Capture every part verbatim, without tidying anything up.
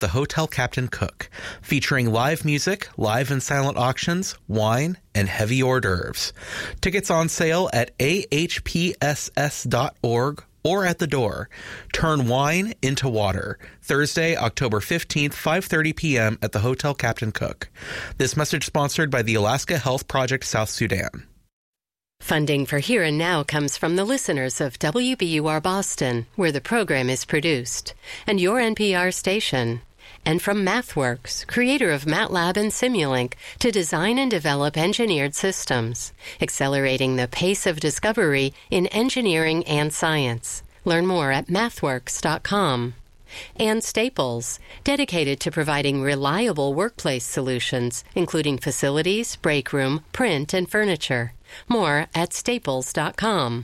the Hotel Captain Cook, featuring live music, live and silent auctions, wine, and heavy hors d'oeuvres. Tickets on sale at a h p s s dot org or at the door. Turn wine into water. Thursday, October fifteenth, five thirty p.m. at the Hotel Captain Cook. This message sponsored by the Alaska Health Project South Sudan. Funding for Here and Now comes from the listeners of W B U R Boston, where the program is produced, and your N P R station. And from MathWorks, creator of MATLAB and Simulink, to design and develop engineered systems, accelerating the pace of discovery in engineering and science. Learn more at mathworks dot com. And Staples, dedicated to providing reliable workplace solutions, including facilities, break room, print, and furniture. More at staples dot com.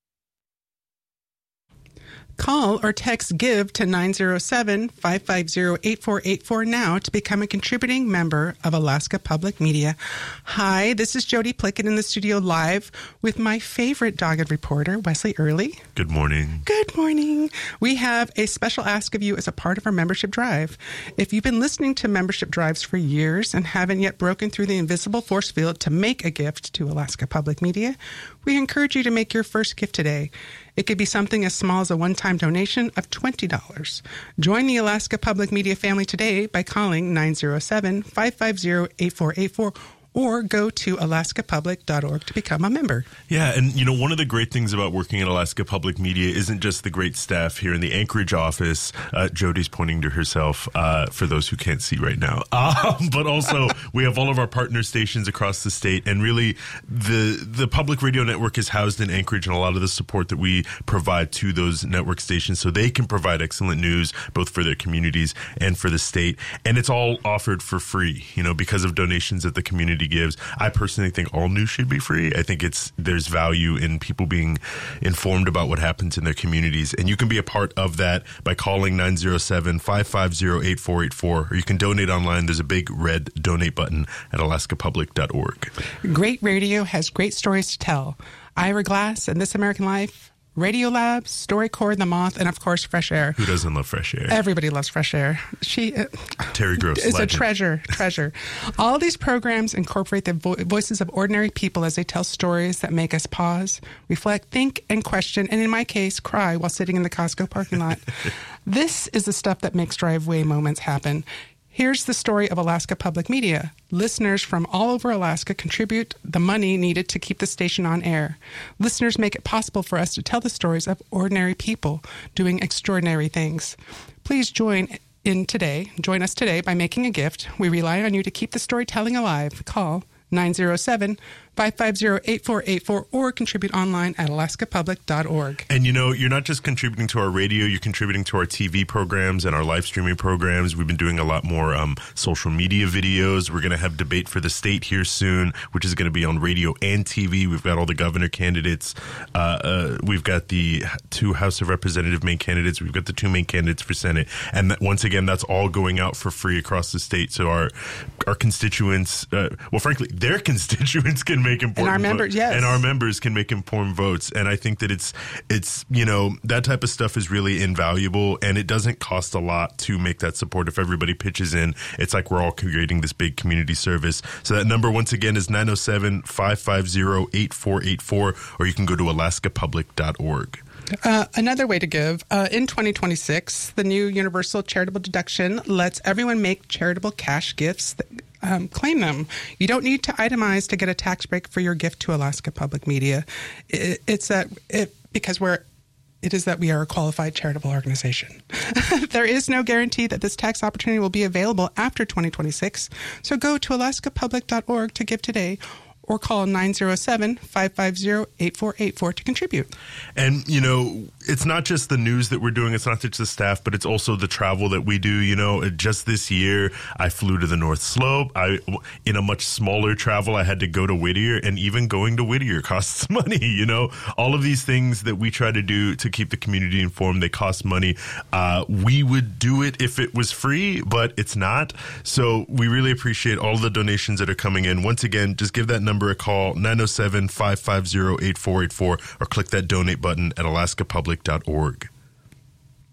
Call or text GIVE to nine zero seven, five five zero, eight four eight four now to become a contributing member of Alaska Public Media. Hi, this is Jody Plickett in the studio live with my favorite dogged reporter, Wesley Early. Good morning. Good morning. We have a special ask of you as a part of our membership drive. If you've been listening to membership drives for years and haven't yet broken through the invisible force field to make a gift to Alaska Public Media, we encourage you to make your first gift today. It could be something as small as a one-time donation of twenty dollars. Join the Alaska Public Media family today by calling nine zero seven, five five zero, eight four eight four or go to alaska public dot org to become a member. Yeah, and you know, one of the great things about working at Alaska Public Media isn't just the great staff here in the Anchorage office. Uh, Jody's pointing to herself uh, for those who can't see right now. Um, but also, we have all of our partner stations across the state, and really, the the public radio network is housed in Anchorage, and a lot of the support that we provide to those network stations so they can provide excellent news, both for their communities and for the state. And it's all offered for free, you know, because of donations that the community gives. I personally think all news should be free. I think it's there's value in people being informed about what happens in their communities, and you can be a part of that by calling nine zero seven, five five zero, eight four eight four, or you can donate online. There's a big red donate button at alaska public dot org. Great radio has great stories to tell. Ira Glass and This American Life, Radio Lab, StoryCorps, The Moth, and of course, Fresh Air. Who doesn't love Fresh Air? Everybody loves Fresh Air. She uh, Terry Gross is legend. a treasure, treasure. All these programs incorporate the vo- voices of ordinary people as they tell stories that make us pause, reflect, think, and question, and in my case, cry while sitting in the Costco parking lot. This is the stuff that makes driveway moments happen. Here's the story of Alaska Public Media. Listeners from all over Alaska contribute the money needed to keep the station on air. Listeners make it possible for us to tell the stories of ordinary people doing extraordinary things. Please join in today. Join us today by making a gift. We rely on you to keep the storytelling alive. Call nine zero seven, five five zero, eight four eight four or contribute online at alaska public dot org. And you know, you're not just contributing to our radio, you're contributing to our T V programs and our live streaming programs. We've been doing a lot more um, social media videos. We're going to have Debate for the State here soon, which is going to be on radio and T V. We've got all the governor candidates. Uh, uh, we've got the two House of Representative main candidates. We've got the two main candidates for Senate. And that, once again, that's all going out for free across the state. So our our constituents, uh, well, frankly, their constituents can make important and our members, votes. Yes. And our members can make informed votes. And I think that it's, it's, you know, that type of stuff is really invaluable, and it doesn't cost a lot to make that support. If everybody pitches in, it's like we're all creating this big community service. So that number, once again, is nine zero seven, five five zero, eight four eight four, or you can go to alaska public dot org. Uh, another way to give, uh, in twenty twenty-six, the new universal charitable deduction lets everyone make charitable cash gifts that Um, claim them. You don't need to itemize to get a tax break for your gift to Alaska Public Media. It, it's that it, because we're it is that we are a qualified charitable organization. There is no guarantee that this tax opportunity will be available after twenty twenty-six. So go to alaska public dot org to give today, or call nine zero seven, five five zero, eight four eight four to contribute. And, you know, it's not just the news that we're doing. It's not just the staff, but it's also the travel that we do. You know, just this year, I flew to the North Slope. I, in a much smaller travel, I had to go to Whittier, and even going to Whittier costs money. You know, all of these things that we try to do to keep the community informed, they cost money. Uh, we would do it if it was free, but it's not. So we really appreciate all the donations that are coming in. Once again, just give that number a call, nine zero seven, five five zero, eight four eight four, or click that donate button at alaska public dot org.